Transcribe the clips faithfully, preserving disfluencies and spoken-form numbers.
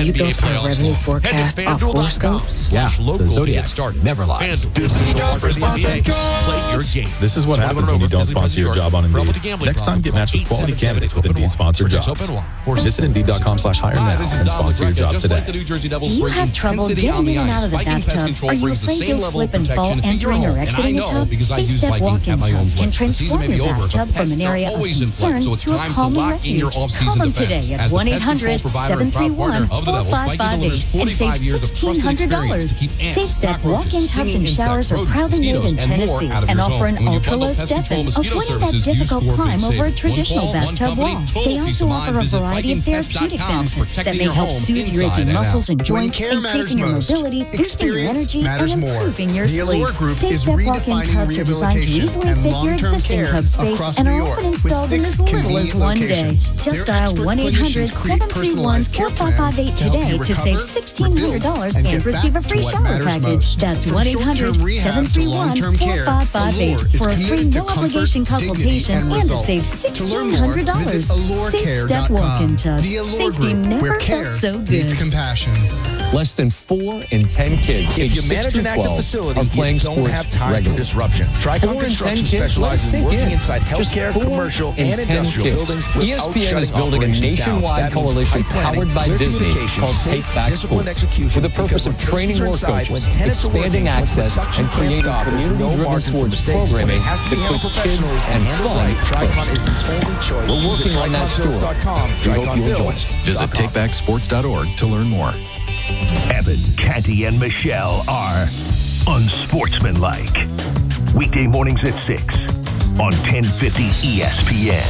Have you built our revenue forecast off horoscopes? Yeah, the Zodiac never lies. This is Play your game. This is what happens when you don't sponsor your job on Indeed. Next time, get matched with quality candidates with Indeed sponsored jobs. Visit Indeed.com slash hire now and sponsor your job today. Do you have trouble getting in and out of the bathtub? Are you afraid you'll slip and fall entering or exiting a tub? Safe-step walk-in tubs can transform your bathtub from an area of concern to a calming refuge. Call them today at one eight hundred seven three one four five five eight and save sixteen hundred dollars. Safe-step walk-in tubs and showers are proudly made in Tennessee and offer an ultra-low step-in, avoiding that difficult climb over a traditional bathtub wall. They also offer a variety of therapeutic benefits that may help soothe your aching muscles and joints, increasing your mobility, boosting your energy, and improving your sleep. Safe-step walk-in tubs are designed to easily fit your existing tub space and are often installed in as little as one day. Just dial one eight hundred seven three one four five five eight today to save sixteen hundred dollars and receive a free shower package. That's one eight hundred seven three one four five five eight for a free no-obligation consultation and to save sixteen hundred dollars. Safe-step walk-in tubs. Safety never felt so good. Compassion. Less than four in ten kids If aged you six manage to an active twelve facility, are playing you don't sports have time regularly. for disruption. Tricon Four in ten Construction kids, let it specializes in sink working in. inside Just healthcare, four commercial, in and ten industrial kids. buildings E S without P N is shutting building a operations down. nationwide That means coalition high planning, powered by clear Disney communication, called safe, Take Back disciplined Sports, execution, with the purpose of because when training troops are more inside, coaches, when tenants are expanding working, when access, production and can't creating stop, there's no community-driven margin for sports mistakes. When programming it has to be that puts handled kids professionally and handled fun right, Tricon first. is the only choice. We're working on that store. We hope you'll join us. Visit take back sports dot org to learn more. Evan, Canty, and Michelle are unsportsmanlike. Weekday mornings at six on ten fifty E S P N.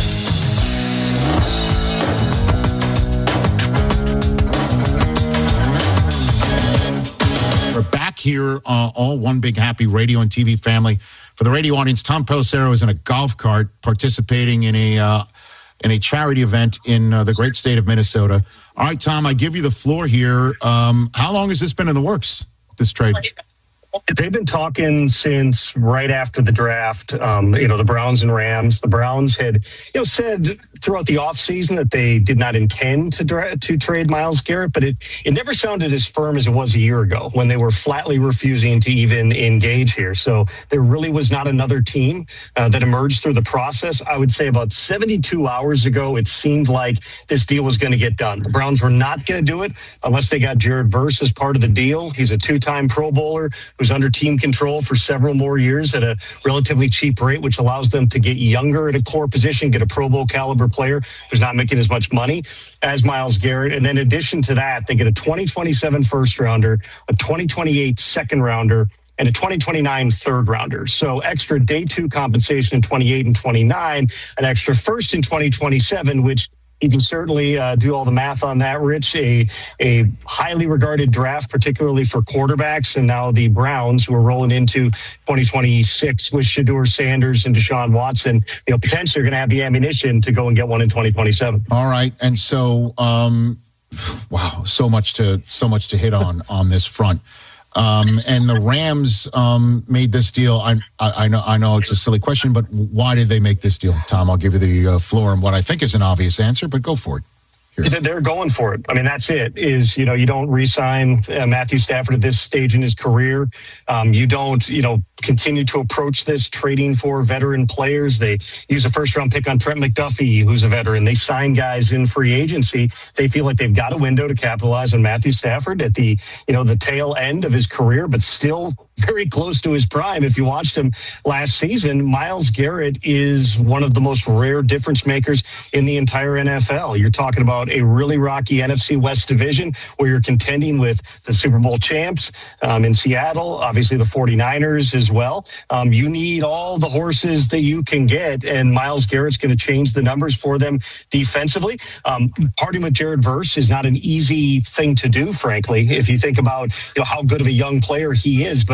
We're back here, uh, all one big happy radio and T V family. For the radio audience, Tom Pelissero is in a golf cart participating in a uh, in a charity event in uh, the great state of Minnesota. All right, Tom, I give you the floor here. Um, how long has this been in the works, this trade? They've been talking since right after the draft. Um, you know, the Browns and Rams. The Browns had, you know, said throughout the offseason that they did not intend to dra- to trade Myles Garrett, but it it never sounded as firm as it was a year ago when they were flatly refusing to even engage here. So there really was not another team uh, that emerged through the process. I would say about seventy-two hours ago, it seemed like this deal was going to get done. The Browns were not going to do it unless they got Jared Verse as part of the deal. He's a two-time Pro Bowler who's under team control for several more years at a relatively cheap rate, which allows them to get younger at a core position, get a Pro Bowl caliber player who's not making as much money as Myles Garrett. And then in addition to that, they get a twenty twenty-seven first rounder, a twenty twenty-eight second rounder, and a twenty twenty-nine third rounder. So extra day two compensation in twenty-eight and twenty-nine, an extra first in twenty twenty-seven, which you can certainly uh, do all the math on that, Rich. A a highly regarded draft, particularly for quarterbacks, and now the Browns, who are rolling into twenty twenty-six with Shedeur Sanders and Deshaun Watson, you know, potentially are going to have the ammunition to go and get one in twenty twenty-seven. All right, and so, um, wow, so much to so much to hit on on this front. Um, and the Rams um, made this deal. I, I, I know I know it's a silly question, but why did they make this deal, Tom? I'll give you the uh, floor and what I think is an obvious answer, but go for it. Here. They're going for it. I mean, that's it. Is, you know, you don't re-sign uh, Matthew Stafford at this stage in his career. Um, you don't, you know, continue to approach this trading for veteran players. They use a first-round pick on Trent McDuffie, who's a veteran. They sign guys in free agency. They feel like they've got a window to capitalize on Matthew Stafford at the, you know, the tail end of his career, but still very close to his prime. If you watched him last season, Myles Garrett is one of the most rare difference makers in the entire N F L. You're talking about a really rocky N F C West division where you're contending with the Super Bowl champs um, in Seattle, obviously the forty-niners as well. Um, you need all the horses that you can get, and Myles Garrett's going to change the numbers for them defensively. Um, parting with Jared Verse is not an easy thing to do, frankly, if you think about, you know, how good of a young player he is. But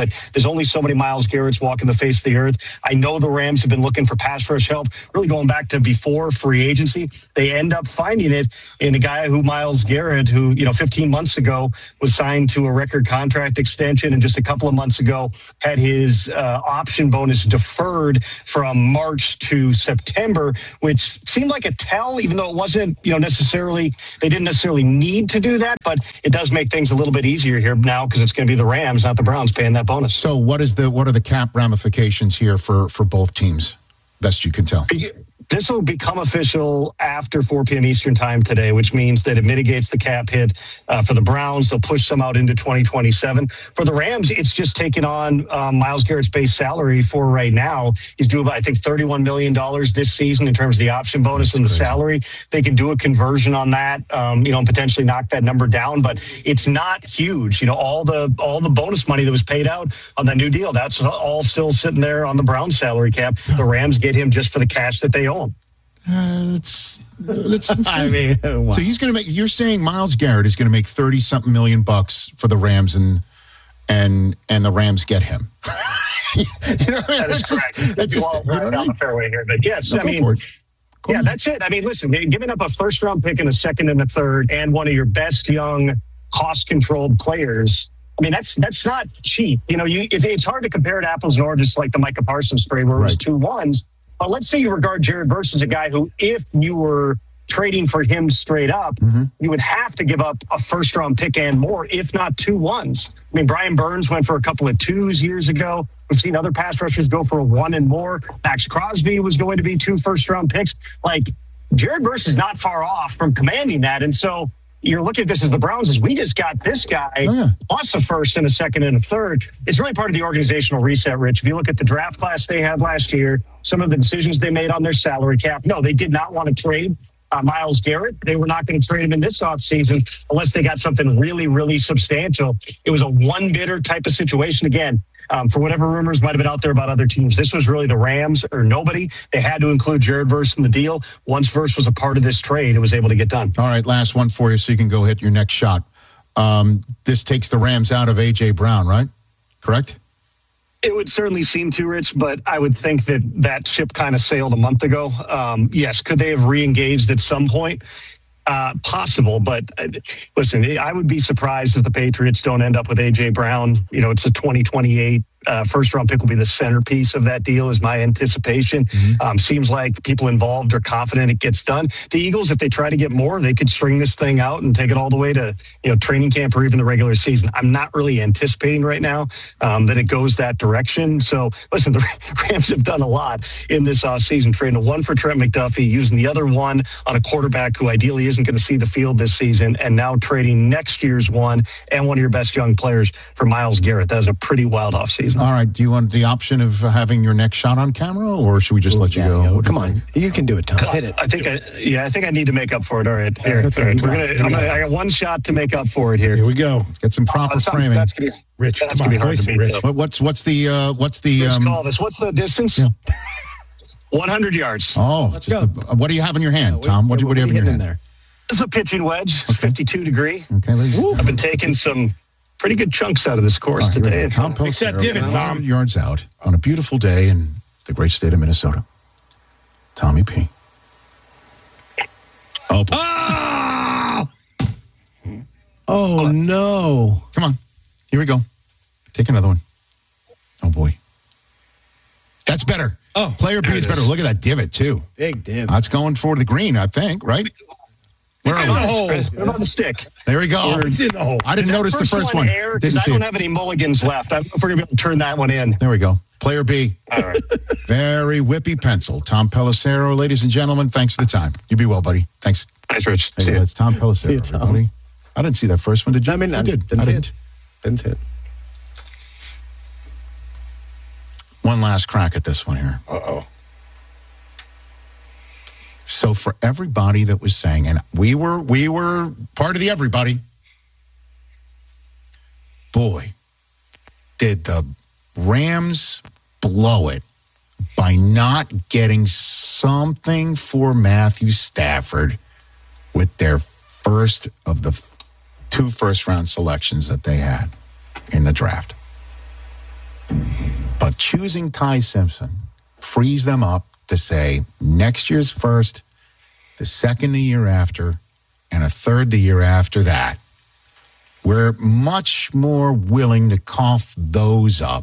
but there's only so many Myles Garrett's walking the face of the earth. I know the Rams have been looking for pass rush help, really going back to before free agency. They end up finding it in a guy who Myles Garrett, who, you know, fifteen months ago was signed to a record contract extension, and just a couple of months ago had his uh, option bonus deferred from March to September, which seemed like a tell, even though it wasn't, you know, necessarily, they didn't necessarily need to do that, but it does make things a little bit easier here now because it's going to be the Rams, not the Browns, paying that bonus. So what is the what are the cap ramifications here for, for both teams, best you can tell? This will become official after four p.m. Eastern time today, which means that it mitigates the cap hit uh, for the Browns. They'll push some out into twenty twenty-seven. For the Rams, it's just taking on um, Myles Garrett's base salary for right now. He's due about, I think, thirty-one million dollars this season in terms of the option bonus That's and the crazy. salary. They can do a conversion on that, um, you know, and potentially knock that number down, but it's not huge. You know, all the all the bonus money that was paid out on that new deal, that's all still sitting there on the Browns salary cap. The Rams get him just for the cash that they own. Uh, it's, it's insane. I mean, wow. So he's going to make. You're saying Myles Garrett is going to make thirty something million bucks for the Rams, and and and the Rams get him. you know, that is correct. Just, that's just well, right down the fairway here, but yes, no, I mean, yeah, on. that's it. I mean, listen, giving up a first round pick and a second and a third, and one of your best young, cost controlled players. I mean, that's that's not cheap. You know, you it's, it's hard to compare to apples and oranges like the Micah Parsons trade where it was right. two ones. But let's say you regard Jared Verse as a guy who, if you were trading for him straight up, mm-hmm. you would have to give up a first round pick and more, if not two ones. I mean, Brian Burns went for a couple of twos years ago. We've seen other pass rushers go for a one and more. Max Crosby was going to be two first round picks. Like, Jared Verse is not far off from commanding that. And so you're looking at this as the Browns as we just got this guy oh, yeah. plus a first and a second and a third. It's really part of the organizational reset, Rich. If you look at the draft class they had last year, some of the decisions they made on their salary cap, no, they did not want to trade uh, Myles Garrett. They were not going to trade him in this offseason unless they got something really, really substantial. It was a one-bidder type of situation. Again, Um, for whatever rumors might have been out there about other teams, this was really the Rams or nobody. They had to include Jared Verse in the deal. Once Verse was a part of this trade, it was able to get done. All right, last one for you so you can go hit your next shot. Um, this takes the Rams out of A J. Brown, right? Correct? It would certainly seem to, Rich, but I would think that that ship kind of sailed a month ago. Um, yes, could they have re-engaged at some point? Uh, possible, but uh, listen, I would be surprised if the Patriots don't end up with A J. Brown. You know, it's a twenty twenty-eight uh, first round pick will be the centerpiece of that deal is my anticipation. Mm-hmm. Um, seems like people involved are confident it gets done. The Eagles, if they try to get more, they could string this thing out and take it all the way to, you know, training camp or even the regular season. I'm not really anticipating right now um, that it goes that direction. So listen, the Rams have done a lot in this offseason, trading one for Trent McDuffie, using the other one on a quarterback who ideally isn't going to see the field this season, and now trading next year's one and one of your best young players for Myles Garrett. That was a pretty wild offseason. All right. Do you want the option of having your next shot on camera, or should we just Ooh, let you yeah, go? Yeah, come on. You can do it, Tom. Hit it. I think I, yeah, I think I need to make up for it. All right. Here. That's all right. We're gonna, I'm gonna, I got one shot to make up for it here. Here we go. Let's get some proper uh, framing. That's gonna be, Rich, that's come gonna on, be hard to beat, Rich. What, what's, what's the, uh, what's the, Let's um, call this. What's the distance? Yeah. one hundred yards. Oh, just a, what do you have in your hand, Tom? What, do, what do you have in your hand? There? This is a pitching wedge, okay. fifty-two degree. Okay, I've been taking some pretty good chunks out of this course oh, today. Tom Makes that divot, Tom. Yards out on a beautiful day in the great state of Minnesota. Tommy P. Oh, oh! Oh, no. Come on. Here we go. Take another one. Oh, boy. That's better. Oh, Player B is better. Look at that divot, too. Big divot. That's going for the green, I think, right? Where it's in the hole. What about the stick? There we go. It's in the hole. I didn't notice the first one. Air, Didn't I don't it. have any mulligans left. I don't know if we're going to be able to turn that one in. There we go. Player B. All right. Very whippy pencil. Tom Pelissero, ladies and gentlemen, thanks for the time. You be well, buddy. Thanks. Thanks, Rich. Hey, see it's Tom Pelissero, see you, Tom. everybody. I didn't see that first one. Did you? I mean, I did. Didn't I see didn't. it. Didn't see it. One last crack at this one here. Uh-oh. So for everybody that was saying, and we were we were part of the everybody, boy, did the Rams blow it by not getting something for Matthew Stafford with their first of the two first round selections that they had in the draft. But choosing Ty Simpson frees them up to say next year's first, the second the year after, and a third the year after that. We're much more willing to cough those up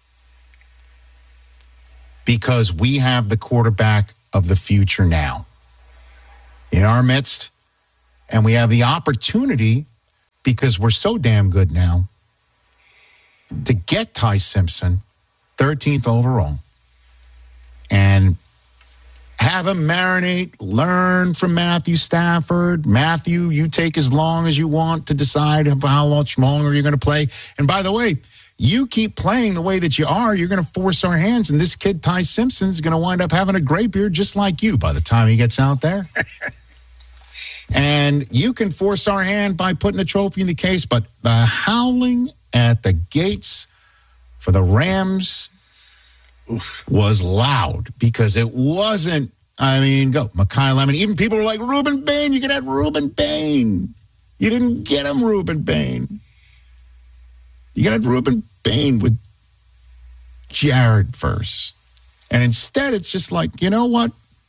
because we have the quarterback of the future now in our midst, and we have the opportunity, because we're so damn good now, to get Ty Simpson, thirteenth overall, and have him marinate, learn from Matthew Stafford. Matthew, you take as long as you want to decide how much longer you're going to play. And by the way, you keep playing the way that you are, you're going to force our hands. And this kid, Ty Simpson, is going to wind up having a gray beard just like you by the time he gets out there. And you can force our hand by putting a trophy in the case, but the howling at the gates for the Rams was loud because it wasn't, I mean, go, Mekhi Lemon. Even people were like, Reuben Bain, you could have Reuben Bain. You didn't get him, Reuben Bain. You got Reuben Bain with Jared Verse. And instead, it's just like, you know what?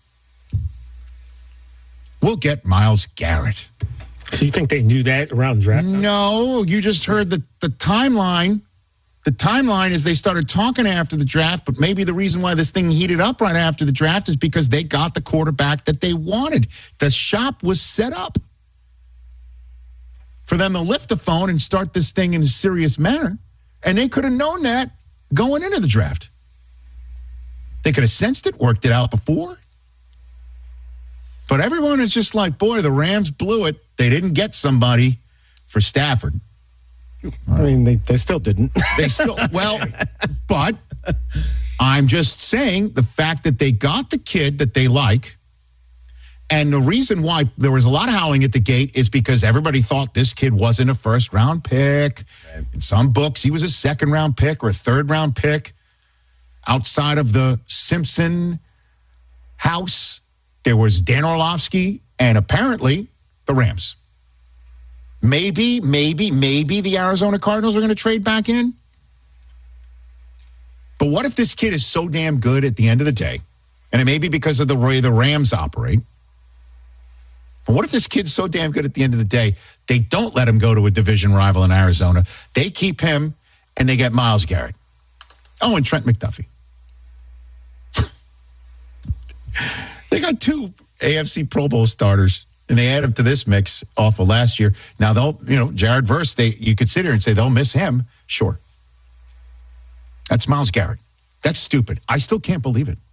We'll get Myles Garrett. So you think they knew that around draft time? No, you just heard the, the timeline. The timeline is they started talking after the draft, but maybe the reason why this thing heated up right after the draft is because they got the quarterback that they wanted. The shop was set up for them to lift the phone and start this thing in a serious manner. And they could have known that going into the draft. They could have sensed it, worked it out before. But everyone is just like, boy, the Rams blew it. They didn't get somebody for Stafford. I mean, they, they still didn't. They still, well, but I'm just saying the fact that they got the kid that they like, and the reason why there was a lot of howling at the gate is because everybody thought this kid wasn't a first-round pick. Right. In some books, he was a second-round pick or a third-round pick outside of the Simpson house. There was Dan Orlovsky and apparently the Rams. Maybe, maybe, maybe the Arizona Cardinals are going to trade back in. But what if this kid is so damn good at the end of the day, and it may be because of the way the Rams operate, but what if this kid's so damn good at the end of the day, they don't let him go to a division rival in Arizona. They keep him, and they get Myles Garrett. Oh, and Trent McDuffie. They got two A F C Pro Bowl starters. And they add him to this mix off of last year. Now, they'll, you know, Jared Verse, they, you could sit here and say they'll miss him. Sure. That's Myles Garrett. That's stupid. I still can't believe it.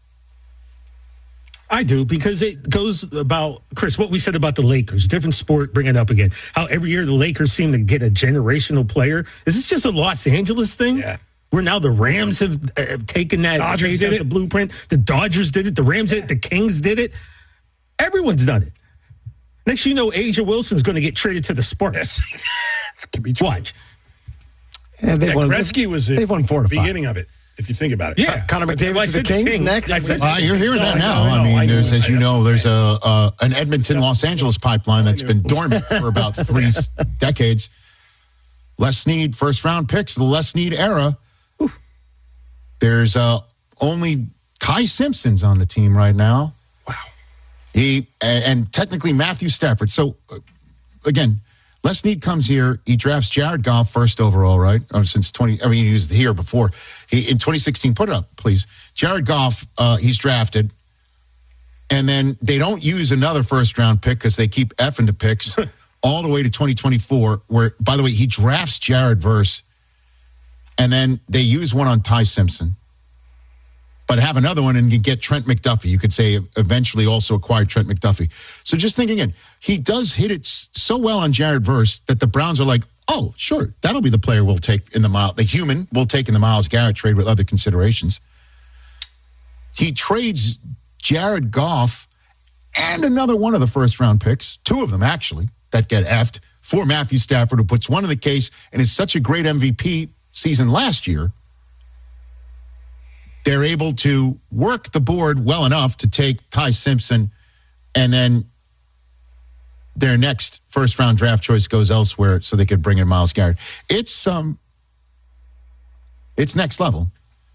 I do, because it goes about, Chris, what we said about the Lakers, different sport, bring it up again. How every year the Lakers seem to get a generational player. Is this just a Los Angeles thing? Yeah. Where now the Rams have, uh, have taken that, Dodgers did it. The blueprint. The Dodgers did it. The Rams did it. The Kings did it. Everyone's done it. Next, you know, Asia Wilson's going to get traded to the Spartans. Watch. Yeah, they've yeah, won, Gretzky was they've won four to the five. beginning of it, if you think about it. Yeah. Connor McDavid to the Kings, Kings next. Uh, you're hearing no, that I now. know, I, mean, I there's, know, as you I know. know, there's a uh, an Edmonton-Los Angeles pipeline that's been dormant for about three s- decades. Les Snead, first-round picks, the Les Snead era. Whew. There's uh, only Ty Simpson's on the team right now. Wow. He and, and technically Matthew Stafford. So, uh, again, Les Snead comes here. He drafts Jared Goff first overall, right? Oh, since twenty, I mean, he was here before. He in twenty sixteen. Put it up, please. Jared Goff. Uh, he's drafted, and then they don't use another first round pick because they keep effing the picks all the way to twenty twenty-four. Where, by the way, he drafts Jared Verse, and then they use one on Ty Simpson. But have another one and you get Trent McDuffie. You could say eventually also acquired Trent McDuffie. So just thinking again, he does hit it so well on Jared Verse that the Browns are like, oh, sure, that'll be the player we'll take in the mile, the human we'll take in the Myles Garrett trade with other considerations. He trades Jared Goff and another one of the first round picks, two of them actually, that get effed for Matthew Stafford, who puts one in the case and is such a great M V P season last year. They're able to work the board well enough to take Ty Simpson, and then their next first-round draft choice goes elsewhere so they could bring in Myles Garrett. It's um, it's next level.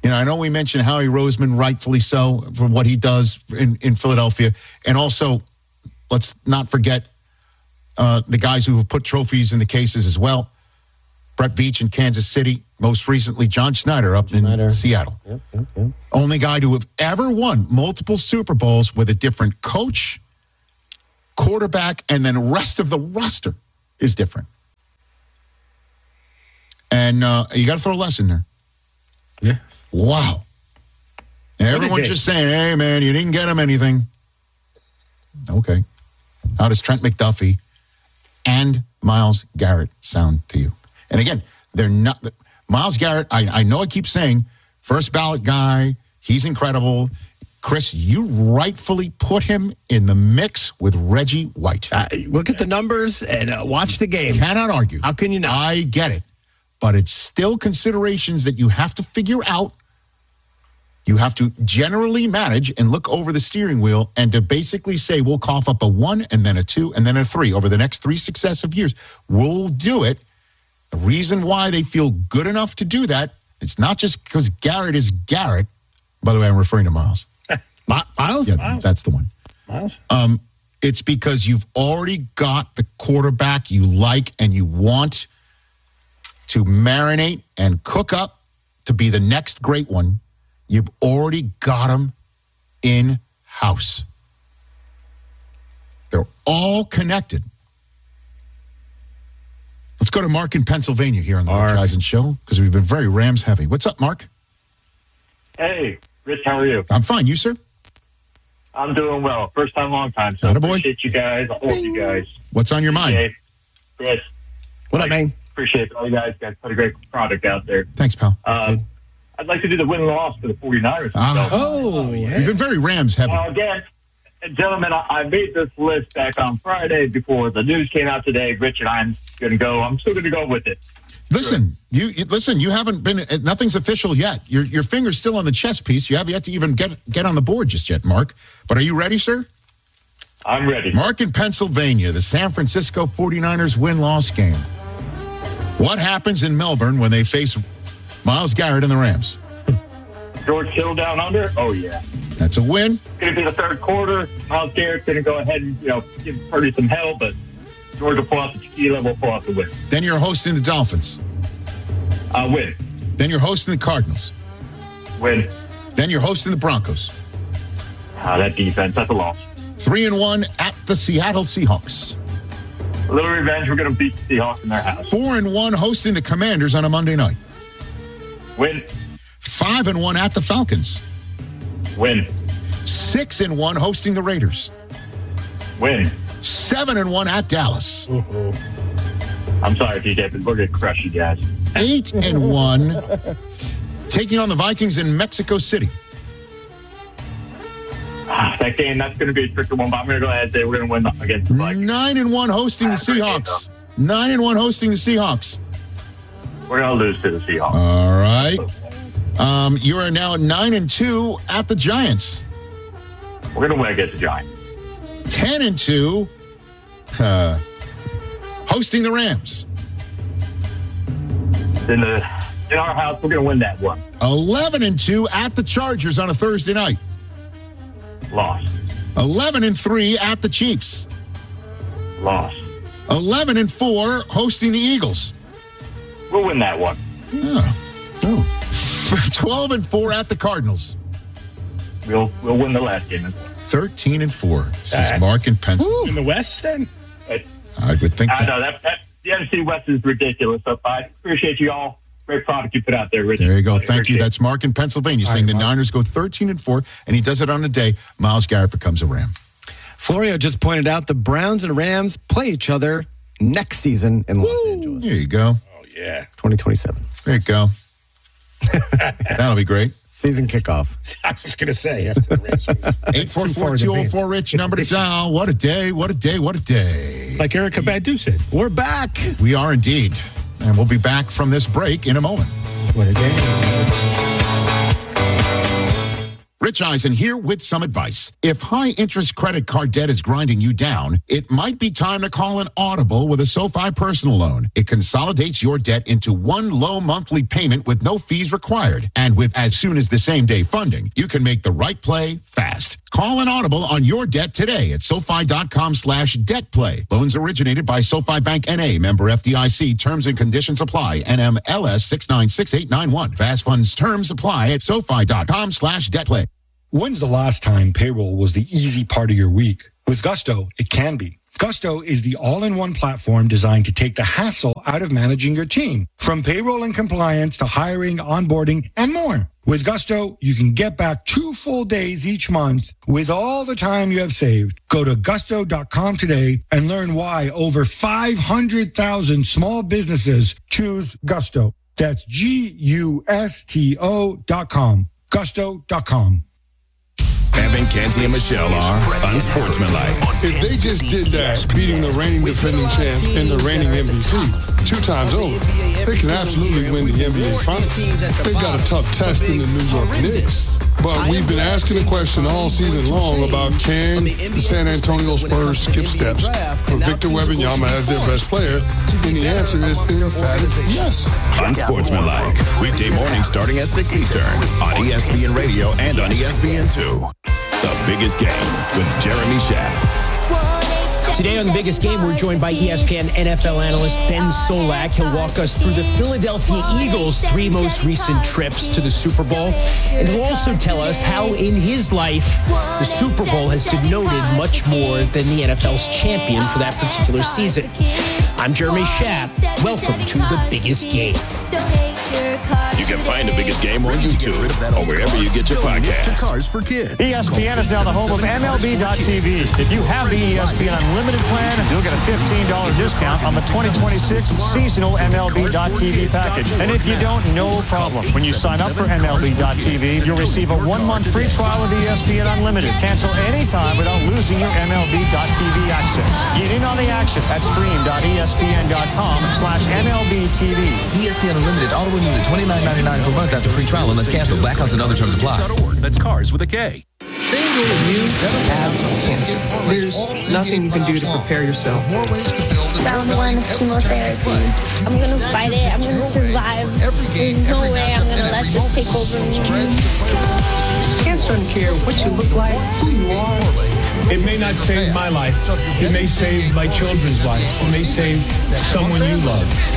You know, I know we mentioned Howie Roseman, rightfully so, for what he does in, in Philadelphia. And also, let's not forget uh, the guys who have put trophies in the cases as well. Brett Veach in Kansas City. Most recently, John Schneider up Schneider. in Seattle. Yep, yep, yep. Only guy to have ever won multiple Super Bowls with a different coach, quarterback, and then the rest of the roster is different. And uh, you got to throw a lesson there. Yeah. Wow. And everyone's just saying, hey, man, you didn't get him anything. Okay. How does Trent McDuffie and Myles Garrett sound to you? And again, they're not. Myles Garrett, I, I know I keep saying, first ballot guy, he's incredible. Chris, you rightfully put him in the mix with Reggie White. Uh, look at the numbers and uh, watch the game. Cannot argue. How can you not? I get it. But it's still considerations that you have to figure out. You have to generally manage and look over the steering wheel and to basically say, we'll cough up a one and then a two and then a three over the next three successive years. We'll do it. The reason why they feel good enough to do that, it's not just because Garrett is Garrett. By the way, I'm referring to Myles. Myles? Yeah, Myles? that's the one. Myles? Um, it's because you've already got the quarterback you like and you want to marinate and cook up to be the next great one. You've already got him in-house. They're all connected. Let's go to Mark in Pennsylvania here on the Rich Eisen Show because we've been very Rams heavy. What's up, Mark? Hey, Rich, how are you? I'm fine. You, sir? I'm doing well. First time, long time. So Attaboy. appreciate you guys. All of you guys. What's on your mind? Okay. Chris. What up, man? Appreciate all you guys. Guys put a great product out there. Thanks, pal. Uh, I'd like to do the win-loss for the 49ers. Ah. Oh, yeah. You've been very Rams heavy. Well, again, gentlemen, I, I made this list back on Friday before the news came out today. Rich and I'm going to go. I'm still going to go with it. Listen, you, you listen. You haven't been. Nothing's official yet. Your your finger's still on the chess piece. You have yet to even get get on the board just yet, Mark. But are you ready, sir? I'm ready. Mark in Pennsylvania, the San Francisco 49ers win-loss game. What happens in Melbourne when they face Myles Garrett and the Rams? George Hill down under? Oh, yeah. That's a win. It's going to be the third quarter. Myles Garrett's going to go ahead and, you know, give Purdy some hell, but George will pull out the tequila, will pull out the win. Then you're hosting the Dolphins. Uh, win. Then you're hosting the Cardinals. Win. Then you're hosting the Broncos. Ah, that defense, that's a loss. Three and one at the Seattle Seahawks. A little revenge. We're going to beat the Seahawks in their house. Four and one hosting the Commanders on a Monday night. Win. Five and one at the Falcons. Win. Six and one hosting the Raiders. Win. Seven and one at Dallas. I'm sorry, D J, but we're going to crush you guys. Eight and one taking on the Vikings in Mexico City. Ah, that game, that's going to be a tricky one, but I'm going to go ahead and say we're going to win against the Vikings. Nine and one hosting the Seahawks. Nine and one hosting the Seahawks. We're going to lose to the Seahawks. All right. Um, you are now nine and two at the Giants. We're going to win against the Giants. Ten and two, uh, hosting the Rams. In the in our house, we're going to win that one. Eleven and two at the Chargers on a Thursday night. Lost. Eleven and three at the Chiefs. Lost. Eleven and four hosting the Eagles. We'll win that one. Oh. oh. Twelve and four at the Cardinals. We'll we'll win the last game. Thirteen and four. This That's, is Mark in Pennsylvania. In the West, then? It, I would think I that. know that, that the N F C West is ridiculous. So I appreciate you all. Great product you put out there, Rich. There you go. I Thank you. That's Mark in Pennsylvania saying the Niners go thirteen and four, and he does it on the day Myles Garrett becomes a Ram. Florio just pointed out the Browns and Rams play each other next season in Los Woo. Angeles. There you go. Oh, yeah. twenty twenty-seven. There you go. That'll be great. Season kickoff. I was just going to say. After the Rams. eight four four, two oh four, Rich, number to dial. What a day, what a day, what a day. Like Erica Badu said. We're back. We are indeed. And we'll be back from this break in a moment. What a day. Rich Rich Eisen here with some advice. If high-interest credit card debt is grinding you down, it might be time to call an Audible with a SoFi personal loan. It consolidates your debt into one low monthly payment with no fees required. And with as soon as the same day funding, you can make the right play fast. Call an Audible on your debt today at SoFi.com slash debt play. Loans originated by SoFi Bank N A, member F D I C. Terms and conditions apply. N M L S six nine six eight nine one. Fast funds terms apply at SoFi.com slash debt play. When's the last time payroll was the easy part of your week? With Gusto, it can be. Gusto is the all-in-one platform designed to take the hassle out of managing your team. From payroll and compliance to hiring, onboarding, and more. With Gusto, you can get back two full days each month with all the time you have saved. Go to gusto dot com today and learn why over five hundred thousand small businesses choose Gusto. That's G U S T O dot com. gusto dot com. Evan, Canty, and Michelle are unsportsmanlike. If they just did that, beating the reigning defending champ and the reigning M V P two times over, they can absolutely win the N B A Finals. They've got a tough test in the New York Knicks. But we've been asking the question all season long about can the San Antonio Spurs skip steps for Victor Wembanyama as their best player? And the answer is emphatic yes. Unsportsmanlike. Weekday morning starting at six Eastern on E S P N Radio and on E S P N two. The Biggest Game with Jeremy Schaap. Today on The Biggest Game, we're joined by E S P N N F L analyst Ben Solak. He'll walk us through the Philadelphia Eagles' three most recent trips to the Super Bowl. And he'll also tell us how in his life, the Super Bowl has denoted much more than the N F L's champion for that particular season. I'm Jeremy Schaap. Welcome to The Biggest Game. You can find The Biggest Game on YouTube or wherever you get your podcasts. Cars for Kids. E S P N is now the home of M L B dot T V. If you have the E S P N Unlimited plan, you'll get a fifteen dollars discount on the twenty twenty-six seasonal M L B dot T V package. And if you don't, no problem. When you sign up for M L B dot T V, you'll receive a one-month free trial of E S P N Unlimited. Cancel anytime without losing your M L B dot T V access. Get in on the action at stream dot E S P N dot com slash M L B T V. E S P N Unlimited auto renews at twenty-nine ninety-nine per month after free trial unless canceled. Blackouts and other terms apply. That's Cars with a K. You have cancer. There's nothing you can do to prepare yourself. Round one of chemotherapy. I'm going to fight it. I'm going to survive. There's no way I'm going to let this take over me. Cancer doesn't care what you look like, who you are. It may not save my life. It may save my children's life. It may save someone you love.